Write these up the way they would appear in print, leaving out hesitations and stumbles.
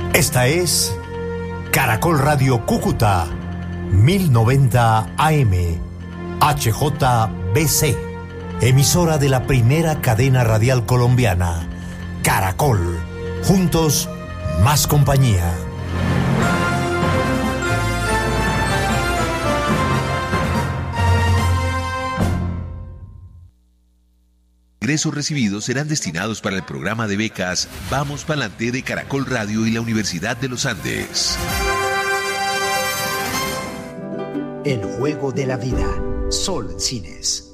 Esta es Caracol Radio Cúcuta, 1090 AM, HJBC, emisora de la primera cadena radial colombiana, Caracol. Juntos, más compañía. Ingresos recibidos serán destinados para el programa de becas Vamos Pa'lante de Caracol Radio y la Universidad de los Andes. El juego de la vida. Sol Cines.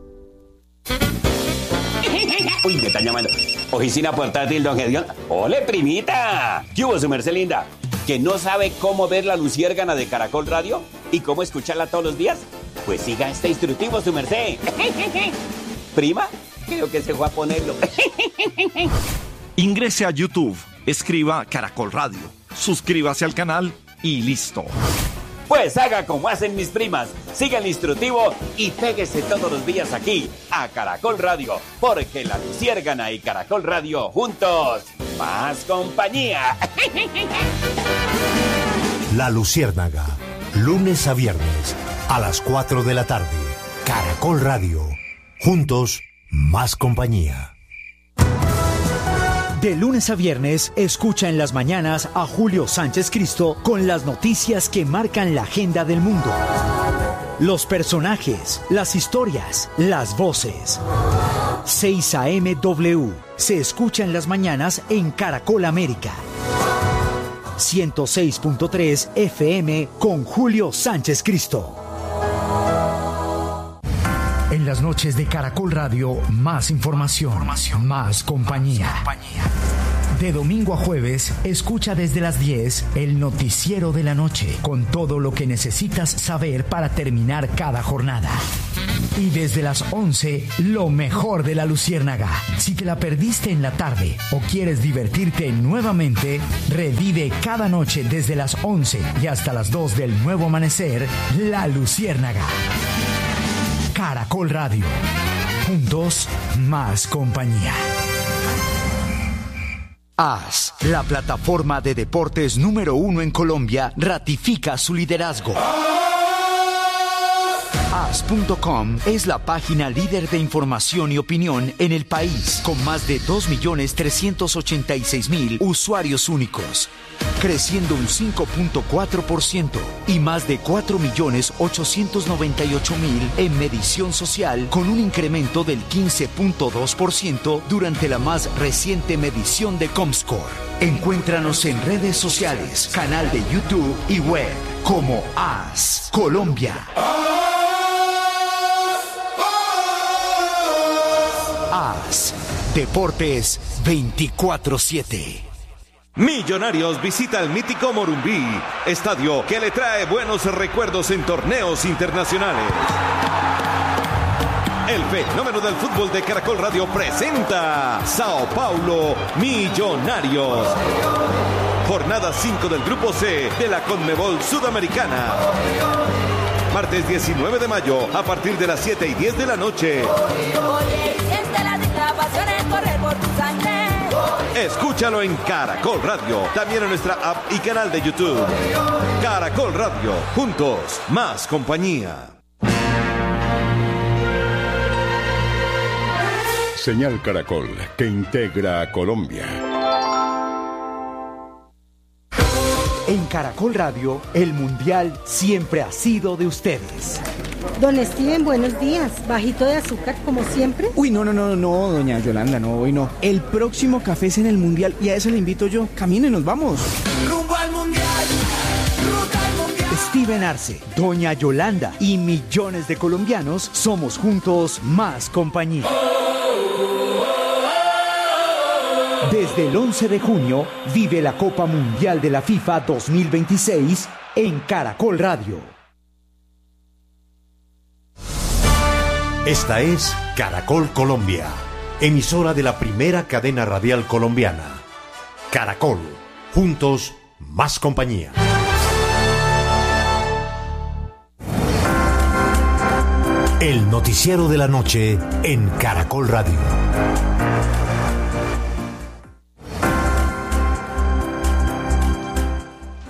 Uy, me están llamando. Oficina portátil, don Gedión. ¡Ole, primita! ¿Qué hubo, su merced linda? ¿Que no sabe cómo ver la luciérgana de Caracol Radio? ¿Y cómo escucharla todos los días? Pues siga este instructivo, su merced. ¿Prima? Creo que se fue a ponerlo. Ingrese a YouTube, escriba Caracol Radio, suscríbase al canal y listo. Pues haga como hacen mis primas, siga el instructivo y péguese todos los días aquí, a Caracol Radio, porque la luciérgana y Caracol Radio juntos, más compañía. La Luciérnaga, lunes a viernes, a las 4 de la tarde, Caracol Radio, juntos, más compañía. De lunes a viernes, escucha en las mañanas a Julio Sánchez Cristo con las noticias que marcan la agenda del mundo. Los personajes, las historias, las voces. 6 AM-W se escucha en las mañanas en Caracol América. 106.3 FM con Julio Sánchez Cristo. En las noches de Caracol Radio, más información, más compañía. De domingo a jueves, escucha desde las 10 el noticiero de la noche, con todo lo que necesitas saber para terminar cada jornada. Y desde las 11, lo mejor de la Luciérnaga. Si te la perdiste en la tarde o quieres divertirte nuevamente, revive cada noche desde las 11 y hasta las 2 del nuevo amanecer, La Luciérnaga. Caracol Radio. Juntos, más compañía. AS, la plataforma de deportes número 1 en Colombia, ratifica su liderazgo. AS.com es la página líder de información y opinión en el país, con más de 2.386.000 usuarios únicos, creciendo un 5.4% y más de 4.898.000 en medición social, con un incremento del 15.2% durante la más reciente medición de Comscore. Encuéntranos en redes sociales, canal de YouTube y web como AS Colombia. AS Deportes 24/7. Millonarios visita el mítico Morumbí, estadio que le trae buenos recuerdos en torneos internacionales. El fenómeno del fútbol de Caracol Radio presenta Sao Paulo Millonarios. Jornada 5 del Grupo C de la Conmebol Sudamericana. Martes 19 de mayo a partir de las 7:10 de la noche. Escúchalo en Caracol Radio, también en nuestra app y canal de YouTube. Caracol Radio, juntos, más compañía. Señal Caracol, que integra a Colombia. En Caracol Radio, el Mundial siempre ha sido de ustedes. Don Steven, buenos días. ¿Bajito de azúcar como siempre? Uy, no, doña Yolanda, no, hoy no. El próximo café es en el Mundial y a eso le invito yo. Caminen, nos vamos. Rumbo al Mundial, ruta al Mundial. Steven Arce, doña Yolanda y millones de colombianos somos juntos más compañía. Desde el 11 de junio, vive la Copa Mundial de la FIFA 2026 en Caracol Radio. Esta es Caracol Colombia, emisora de la primera cadena radial colombiana. Caracol, juntos, más compañía. El noticiero de la noche en Caracol Radio.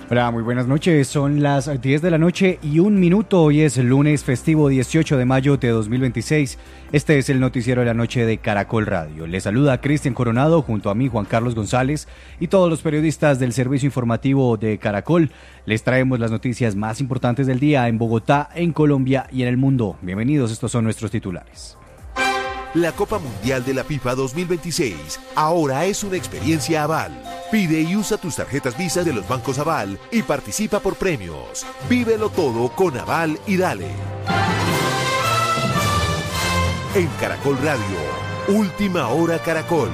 Hola, muy buenas noches. Son las 10 de la noche y 1 minuto. Hoy es el lunes festivo 18 de mayo de 2026. Este es el noticiero de la noche de Caracol Radio. Les saluda Cristian Coronado junto a mí, Juan Carlos González, y todos los periodistas del servicio informativo de Caracol. Les traemos las noticias más importantes del día en Bogotá, en Colombia y en el mundo. Bienvenidos, estos son nuestros titulares. La Copa Mundial de la FIFA 2026 ahora es una experiencia Aval. Pide y usa tus tarjetas Visa de los bancos Aval y participa por premios. Vívelo todo con Aval y dale. En Caracol Radio, Última Hora Caracol.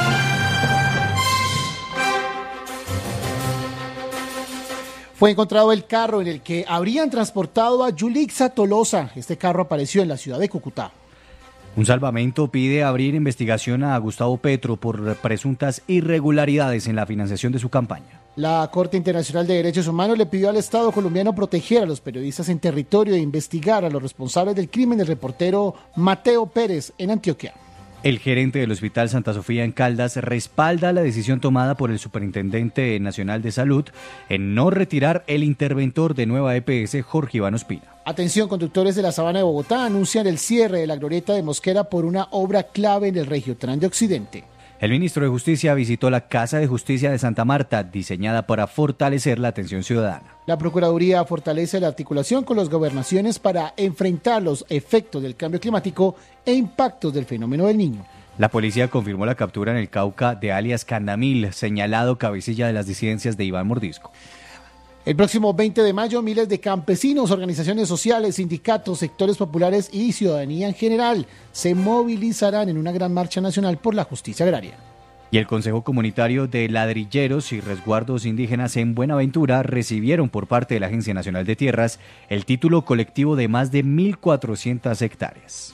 Fue encontrado el carro en el que habrían transportado a Yulixa Tolosa. Este carro apareció en la ciudad de Cúcuta. Un salvamento pide abrir investigación a Gustavo Petro por presuntas irregularidades en la financiación de su campaña. La Corte Internacional de Derechos Humanos le pidió al Estado colombiano proteger a los periodistas en territorio e investigar a los responsables del crimen del reportero Mateo Pérez en Antioquia. El gerente del Hospital Santa Sofía en Caldas respalda la decisión tomada por el Superintendente Nacional de Salud en no retirar el interventor de Nueva EPS, Jorge Iván Ospina. Atención, conductores de la Sabana de Bogotá anuncian el cierre de la glorieta de Mosquera por una obra clave en el Regiotrán de Occidente. El ministro de Justicia visitó la Casa de Justicia de Santa Marta, diseñada para fortalecer la atención ciudadana. La Procuraduría fortalece la articulación con las gobernaciones para enfrentar los efectos del cambio climático e impactos del fenómeno del Niño. La policía confirmó la captura en el Cauca de alias Candamil, señalado cabecilla de las disidencias de Iván Mordisco. El próximo 20 de mayo, miles de campesinos, organizaciones sociales, sindicatos, sectores populares y ciudadanía en general se movilizarán en una gran marcha nacional por la justicia agraria. Y el Consejo Comunitario de Ladrilleros y Resguardos Indígenas en Buenaventura recibieron por parte de la Agencia Nacional de Tierras el título colectivo de más de 1.400 hectáreas.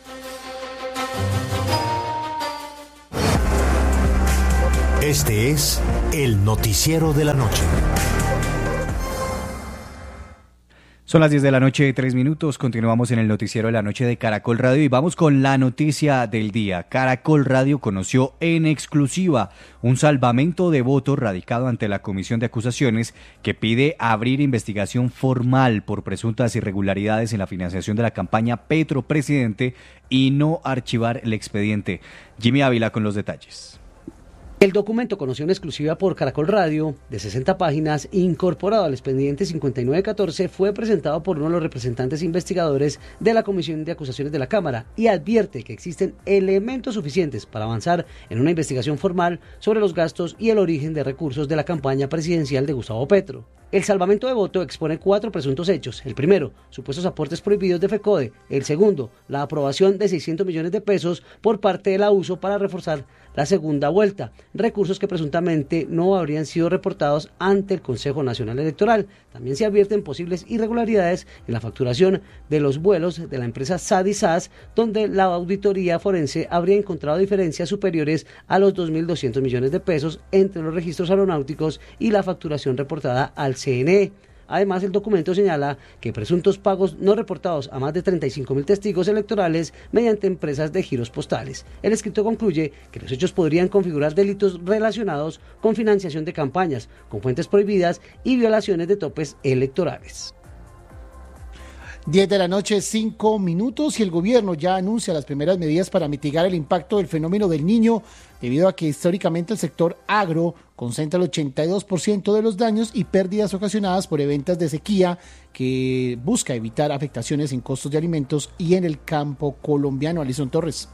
Este es el noticiero de la noche. Son las 10 de la noche, 3 minutos. Continuamos en el noticiero de la noche de Caracol Radio y vamos con la noticia del día. Caracol Radio conoció en exclusiva un salvamento de votos radicado ante la Comisión de Acusaciones que pide abrir investigación formal por presuntas irregularidades en la financiación de la campaña Petro Presidente y no archivar el expediente. Jimmy Ávila con los detalles. El documento, conocido en exclusiva por Caracol Radio, de 60 páginas, incorporado al expediente 5914, fue presentado por uno de los representantes investigadores de la Comisión de Acusaciones de la Cámara y advierte que existen elementos suficientes para avanzar en una investigación formal sobre los gastos y el origen de recursos de la campaña presidencial de Gustavo Petro. El salvamento de voto expone 4 presuntos hechos. El primero, supuestos aportes prohibidos de FECODE. El segundo, la aprobación de 600 millones de pesos por parte de la USO para reforzar la segunda vuelta, recursos que presuntamente no habrían sido reportados ante el Consejo Nacional Electoral. También se advierten posibles irregularidades en la facturación de los vuelos de la empresa SADI-SAS, donde la auditoría forense habría encontrado diferencias superiores a los 2.200 millones de pesos entre los registros aeronáuticos y la facturación reportada al CNE. Además, el documento señala que presuntos pagos no reportados a más de 35.000 testigos electorales mediante empresas de giros postales. El escrito concluye que los hechos podrían configurar delitos relacionados con financiación de campañas, con fuentes prohibidas y violaciones de topes electorales. 10 de la noche, 5 minutos, y el gobierno ya anuncia las primeras medidas para mitigar el impacto del fenómeno del Niño, debido a que históricamente el sector agro concentra el 82% de los daños y pérdidas ocasionadas por eventos de sequía, que busca evitar afectaciones en costos de alimentos y en el campo colombiano. Alison Torres.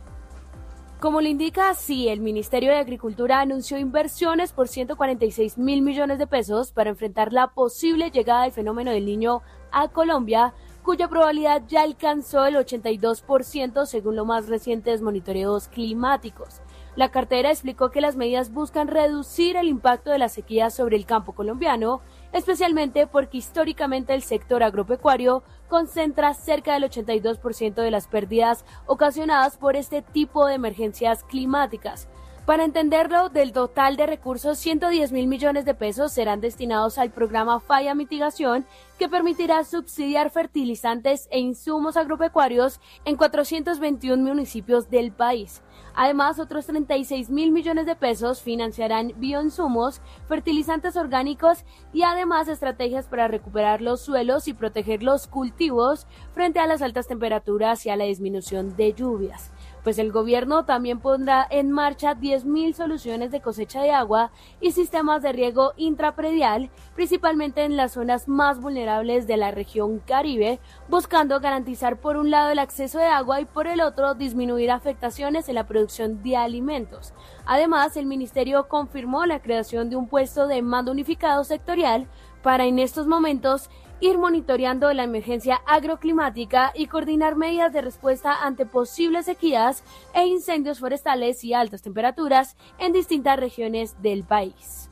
Como le indica así, el Ministerio de Agricultura anunció inversiones por 146.000 millones de pesos para enfrentar la posible llegada del fenómeno del Niño a Colombia, cuya probabilidad ya alcanzó el 82% según los más recientes monitoreos climáticos. La cartera explicó que las medidas buscan reducir el impacto de la sequía sobre el campo colombiano, especialmente porque históricamente el sector agropecuario concentra cerca del 82% de las pérdidas ocasionadas por este tipo de emergencias climáticas. Para entenderlo, del total de recursos, 110.000 millones de pesos serán destinados al programa Falla Mitigación, que permitirá subsidiar fertilizantes e insumos agropecuarios en 421 municipios del país. Además, otros 36.000 millones de pesos financiarán bioinsumos, fertilizantes orgánicos y además estrategias para recuperar los suelos y proteger los cultivos frente a las altas temperaturas y a la disminución de lluvias. Pues el gobierno también pondrá en marcha 10.000 soluciones de cosecha de agua y sistemas de riego intrapredial, principalmente en las zonas más vulnerables de la región Caribe, buscando garantizar por un lado el acceso de agua y por el otro disminuir afectaciones en la producción de alimentos. Además, el ministerio confirmó la creación de un puesto de mando unificado sectorial para en estos momentos ir monitoreando la emergencia agroclimática y coordinar medidas de respuesta ante posibles sequías e incendios forestales y altas temperaturas en distintas regiones del país.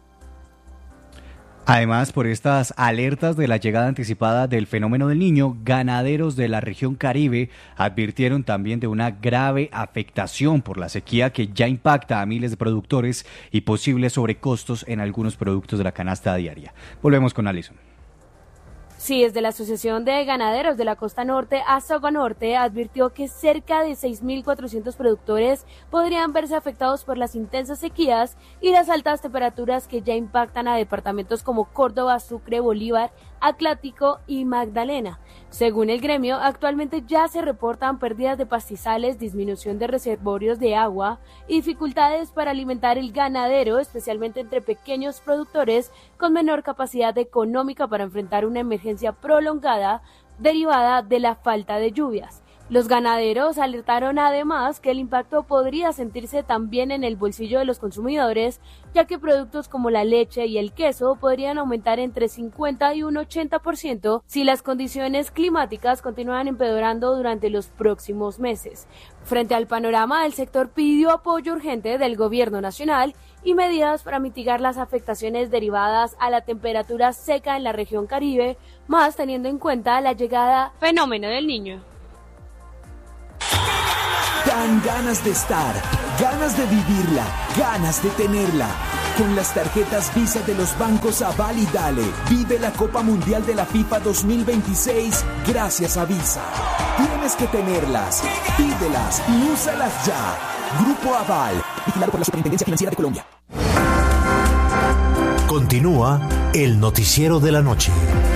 Además, por estas alertas de la llegada anticipada del fenómeno del Niño, ganaderos de la región Caribe advirtieron también de una grave afectación por la sequía que ya impacta a miles de productores y posibles sobrecostos en algunos productos de la canasta diaria. Volvemos con Alison. Sí, desde la Asociación de Ganaderos de la Costa Norte, Azogua Norte, advirtió que cerca de 6.400 productores podrían verse afectados por las intensas sequías y las altas temperaturas que ya impactan a departamentos como Córdoba, Sucre, Bolívar, Atlántico y Magdalena. Según el gremio, actualmente ya se reportan pérdidas de pastizales, disminución de reservorios de agua y dificultades para alimentar el ganadero, especialmente entre pequeños productores con menor capacidad económica para enfrentar una emergencia prolongada derivada de la falta de lluvias. Los ganaderos alertaron además que el impacto podría sentirse también en el bolsillo de los consumidores, ya que productos como la leche y el queso podrían aumentar entre 50 y un 80% si las condiciones climáticas continúan empeorando durante los próximos meses. Frente al panorama, el sector pidió apoyo urgente del gobierno nacional y medidas para mitigar las afectaciones derivadas a la temperatura seca en la región Caribe, más teniendo en cuenta la llegada fenómeno del Niño. Dan ganas de estar, ganas de vivirla, ganas de tenerla. Con las tarjetas Visa de los bancos Aval y Dale, vive la Copa Mundial de la FIFA 2026 gracias a Visa. Tienes que tenerlas, pídelas y úsalas ya. Grupo Aval, vigilado por la Superintendencia Financiera de Colombia. Continúa el noticiero de la noche.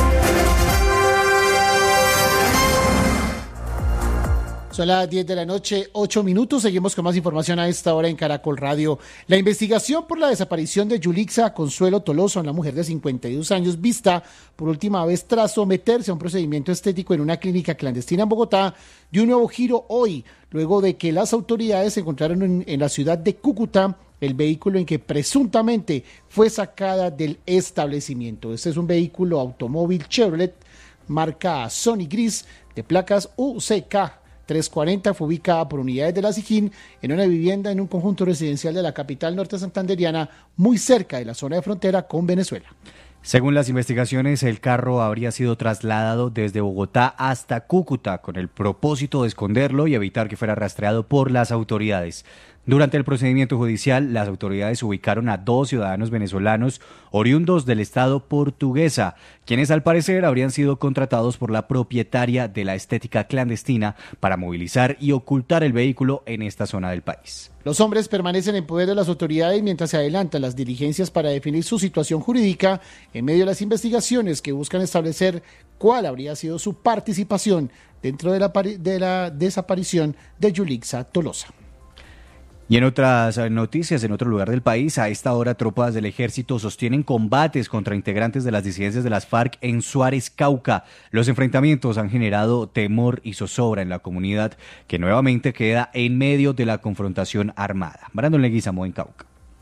Son las 10 de la noche, 8 minutos. Seguimos con más información a esta hora en Caracol Radio. La investigación por la desaparición de Yulixa Consuelo Tolosa, una mujer de 52 años, vista por última vez tras someterse a un procedimiento estético en una clínica clandestina en Bogotá, dio un nuevo giro hoy, luego de que las autoridades encontraron en la ciudad de Cúcuta el vehículo en que presuntamente fue sacada del establecimiento. Este es un vehículo automóvil Chevrolet, marca Sony Gris, de placas UCK 340, fue ubicada por unidades de la SIJIN en una vivienda en un conjunto residencial de la capital norte santanderiana, muy cerca de la zona de frontera con Venezuela. Según las investigaciones, el carro habría sido trasladado desde Bogotá hasta Cúcuta con el propósito de esconderlo y evitar que fuera rastreado por las autoridades. Durante el procedimiento judicial, las autoridades ubicaron a 2 ciudadanos venezolanos oriundos del estado portuguesa, quienes al parecer habrían sido contratados por la propietaria de la estética clandestina para movilizar y ocultar el vehículo en esta zona del país. Los hombres permanecen en poder de las autoridades mientras se adelantan las diligencias para definir su situación jurídica en medio de las investigaciones que buscan establecer cuál habría sido su participación dentro de la desaparición de Yulixa Tolosa. Y en otras noticias, en otro lugar del país, a esta hora tropas del ejército sostienen combates contra integrantes de las disidencias de las FARC en Suárez, Cauca. Los enfrentamientos han generado temor y zozobra en la comunidad, que nuevamente queda en medio de la confrontación armada. Brandon Leguizamo en Cauca.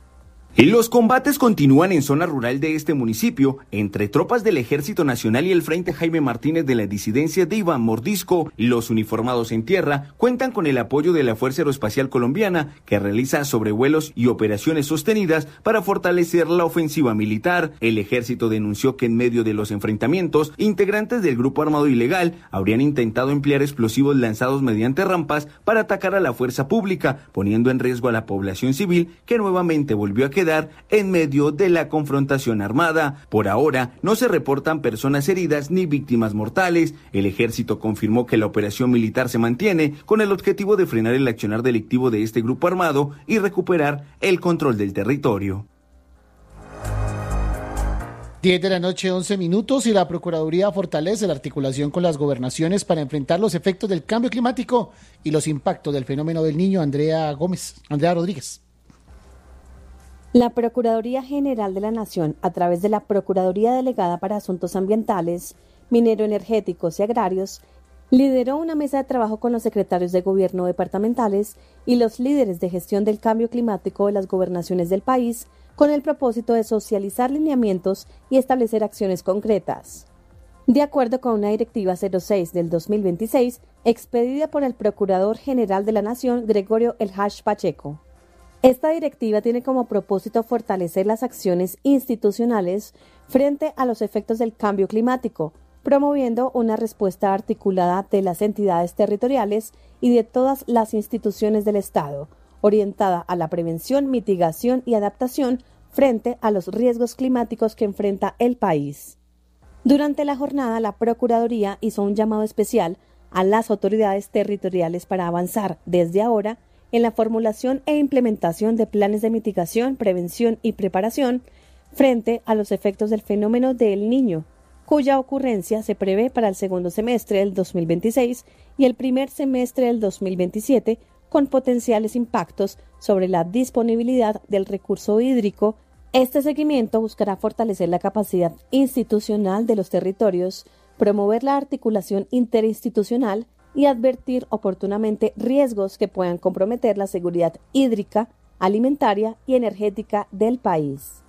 Y los combates continúan en zona rural de este municipio, entre tropas del Ejército Nacional y el Frente Jaime Martínez de la disidencia de Iván Mordisco. Los uniformados en tierra cuentan con el apoyo de la Fuerza Aeroespacial Colombiana, que realiza sobrevuelos y operaciones sostenidas para fortalecer la ofensiva militar. El ejército denunció que en medio de los enfrentamientos, integrantes del grupo armado ilegal habrían intentado emplear explosivos lanzados mediante rampas para atacar a la fuerza pública, poniendo en riesgo a la población civil, que nuevamente volvió a quedar en medio de la confrontación armada. Por ahora no se reportan personas heridas ni víctimas mortales. El ejército confirmó que la operación militar se mantiene con el objetivo de frenar el accionar delictivo de este grupo armado y recuperar el control del territorio. 10 de la noche, 11 minutos, y la Procuraduría fortalece la articulación con las gobernaciones para enfrentar los efectos del cambio climático y los impactos del fenómeno del Niño. Andrea Rodríguez. La Procuraduría General de la Nación, a través de la Procuraduría Delegada para Asuntos Ambientales, Minero-Energéticos y Agrarios, lideró una mesa de trabajo con los secretarios de gobierno departamentales y los líderes de gestión del cambio climático de las gobernaciones del país, con el propósito de socializar lineamientos y establecer acciones concretas. De acuerdo con una Directiva 06 del 2026, expedida por el Procurador General de la Nación, Gregorio El Haj Pacheco. Esta directiva tiene como propósito fortalecer las acciones institucionales frente a los efectos del cambio climático, promoviendo una respuesta articulada de las entidades territoriales y de todas las instituciones del Estado, orientada a la prevención, mitigación y adaptación frente a los riesgos climáticos que enfrenta el país. Durante la jornada, la Procuraduría hizo un llamado especial a las autoridades territoriales para avanzar desde ahora en la formulación e implementación de planes de mitigación, prevención y preparación frente a los efectos del fenómeno del Niño, cuya ocurrencia se prevé para el segundo semestre del 2026 y el primer semestre del 2027, con potenciales impactos sobre la disponibilidad del recurso hídrico. Este seguimiento buscará fortalecer la capacidad institucional de los territorios, promover la articulación interinstitucional y advertir oportunamente riesgos que puedan comprometer la seguridad hídrica, alimentaria y energética del país.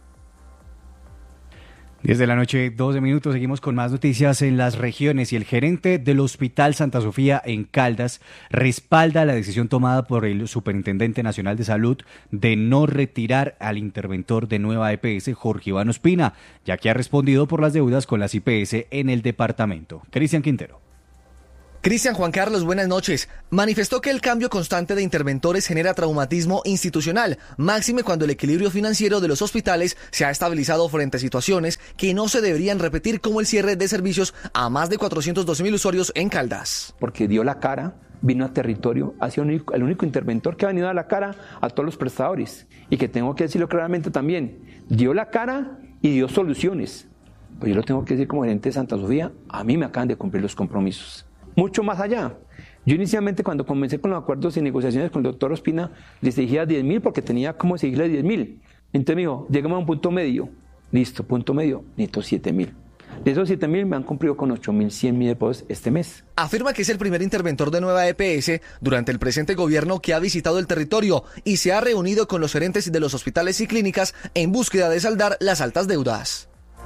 10 de la noche, 12 minutos, seguimos con más noticias en las regiones, y el gerente del Hospital Santa Sofía en Caldas respalda la decisión tomada por el Superintendente Nacional de Salud de no retirar al interventor de Nueva EPS, Jorge Iván Ospina, ya que ha respondido por las deudas con las IPS en el departamento. Cristian Quintero. Cristian Juan Carlos, buenas noches. Manifestó que el cambio constante de interventores genera traumatismo institucional, máxime cuando el equilibrio financiero de los hospitales se ha estabilizado frente a situaciones que no se deberían repetir, como el cierre de servicios a más de 412.000 usuarios en Caldas. Porque dio la cara, vino a territorio, ha sido el único interventor que ha venido a la cara a todos los prestadores, y que tengo que decirlo claramente también, dio la cara y dio soluciones. Pues yo lo tengo que decir como gerente de Santa Sofía, a mí me acaban de cumplir los compromisos. Mucho más allá. Yo inicialmente, cuando comencé con los acuerdos y negociaciones con el doctor Ospina, les exigía 10.000 porque tenía como exigirle 10.000. Entonces me dijo, llegamos a un punto medio. Listo, punto medio, necesito 7.000. De esos 7.000 me han cumplido con 8.100 depósitos este mes. Afirma que es el primer interventor de Nueva EPS durante el presente gobierno que ha visitado el territorio y se ha reunido con los gerentes de los hospitales y clínicas en búsqueda de saldar las altas deudas.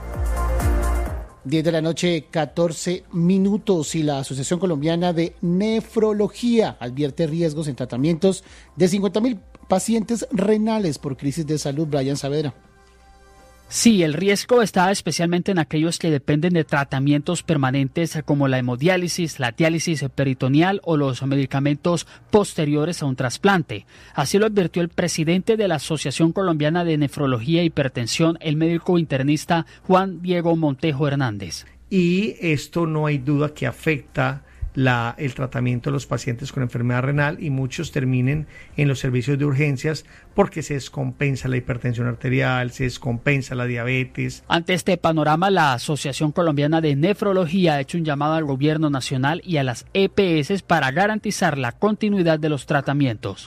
10 de la noche, 14 minutos, y la Asociación Colombiana de Nefrología advierte riesgos en tratamientos de 50.000 pacientes renales por crisis de salud. Brian Saavedra. Sí, el riesgo está especialmente en aquellos que dependen de tratamientos permanentes como la hemodiálisis, la diálisis peritoneal o los medicamentos posteriores a un trasplante. Así lo advirtió el presidente de la Asociación Colombiana de Nefrología e Hipertensión, el médico internista Juan Diego Montejo Hernández. Y esto no hay duda que afecta el tratamiento de los pacientes con enfermedad renal, y muchos terminen en los servicios de urgencias porque se descompensa la hipertensión arterial, se descompensa la diabetes. Ante este panorama, la Asociación Colombiana de Nefrología ha hecho un llamado al gobierno nacional y a las EPS para garantizar la continuidad de los tratamientos.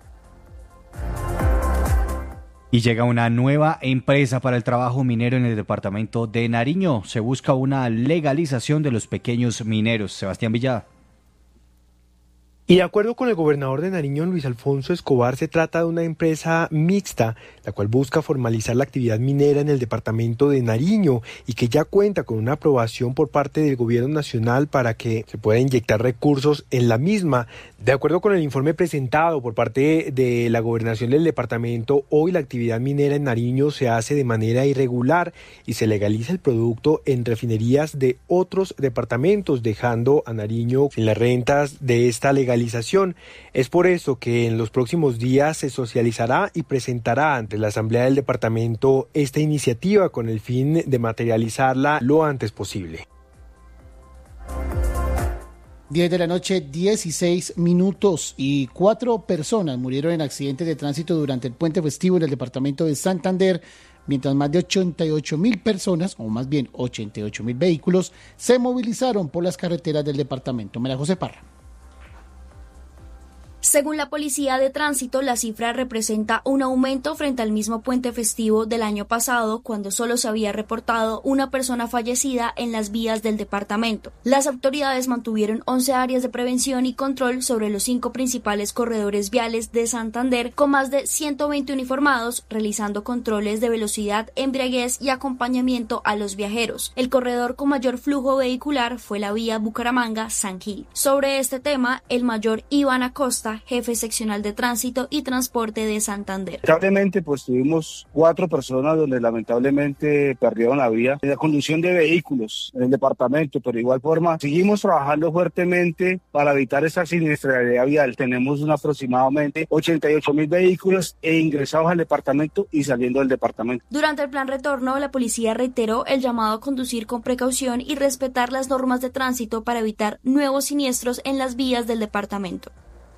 Y llega una nueva empresa para el trabajo minero en el departamento de Nariño. Se busca una legalización de los pequeños mineros. Sebastián Villada. Y de acuerdo con el gobernador de Nariño, Luis Alfonso Escobar, se trata de una empresa mixta, la cual busca formalizar la actividad minera en el departamento de Nariño y que ya cuenta con una aprobación por parte del gobierno nacional para que se pueda inyectar recursos en la misma. De acuerdo con el informe presentado por parte de la gobernación del departamento, hoy la actividad minera en Nariño se hace de manera irregular y se legaliza el producto en refinerías de otros departamentos, dejando a Nariño sin las rentas de esta legalización. Es por eso que en los próximos días se socializará y presentará ante la Asamblea del Departamento esta iniciativa con el fin de materializarla lo antes posible. 10 de la noche, 16 minutos y 4 personas murieron en accidentes de tránsito durante el puente festivo en el departamento de Santander, mientras más de 88,000 personas, o más bien 88,000 vehículos, se movilizaron por las carreteras del departamento. María José Parra. Según la Policía de Tránsito, la cifra representa un aumento frente al mismo puente festivo del año pasado, cuando solo se había reportado una persona fallecida en las vías del departamento. Las autoridades mantuvieron 11 áreas de prevención y control sobre los 5 principales corredores viales de Santander, con más de 120 uniformados, realizando controles de velocidad, embriaguez y acompañamiento a los viajeros. El corredor con mayor flujo vehicular fue la vía Bucaramanga-San Gil. Sobre este tema, el mayor Iván Acosta, jefe seccional de tránsito y transporte de Santander. Lamentablemente, pues tuvimos 4 personas donde lamentablemente perdieron la vida en la conducción de vehículos en el departamento, pero de igual forma seguimos trabajando fuertemente para evitar esa siniestralidad vial. Tenemos aproximadamente 88,000 vehículos ingresados al departamento y saliendo del departamento. Durante el plan retorno, la policía reiteró el llamado a conducir con precaución y respetar las normas de tránsito para evitar nuevos siniestros en las vías del departamento.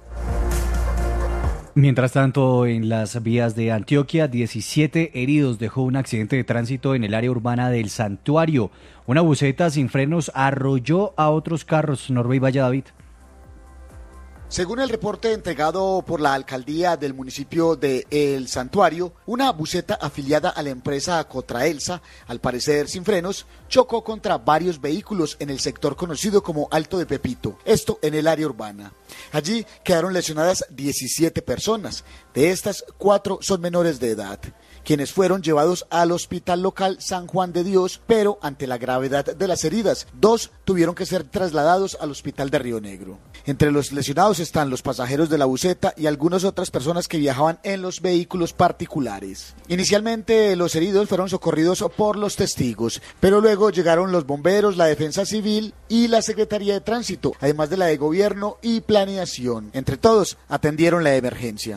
Mientras tanto, en las vías de Antioquia, 17 heridos dejó un accidente de tránsito en el área urbana del Santuario. Una buseta sin frenos arrolló a otros carros. Norbe y Valle David. Según el reporte entregado por la alcaldía del municipio de El Santuario, una buseta afiliada a la empresa Cotraelsa, al parecer sin frenos, chocó contra varios vehículos en el sector conocido como Alto de Pepito, esto en el área urbana. Allí quedaron lesionadas 17 personas, de estas 4 son menores de edad, quienes fueron llevados al hospital local San Juan de Dios, pero ante la gravedad de las heridas, 2 tuvieron que ser trasladados al hospital de Río Negro. Entre los lesionados están los pasajeros de la buseta y algunas otras personas que viajaban en los vehículos particulares. Inicialmente los heridos fueron socorridos por los testigos, pero luego llegaron los bomberos, la Defensa Civil y la Secretaría de Tránsito, además de la de Gobierno y Planeación. Entre todos atendieron la emergencia.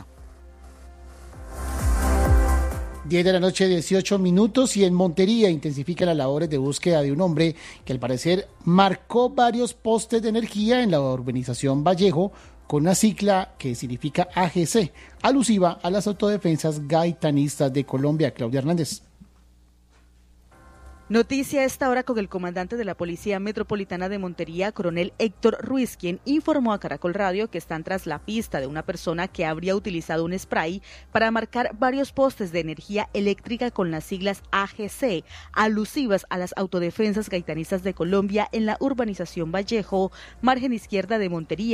10 de la noche, 18 minutos, y en Montería intensifican las labores de búsqueda de un hombre que al parecer marcó varios postes de energía en la urbanización Vallejo con una sigla que significa AGC, alusiva a las autodefensas gaitanistas de Colombia. Claudia Hernández. Noticia a esta hora con el comandante de la Policía Metropolitana de Montería, coronel Héctor Ruiz, quien informó a Caracol Radio que están tras la pista de una persona que habría utilizado un spray para marcar varios postes de energía eléctrica con las siglas AGC, alusivas a las autodefensas gaitanistas de Colombia en la urbanización Vallejo, margen izquierda de Montería.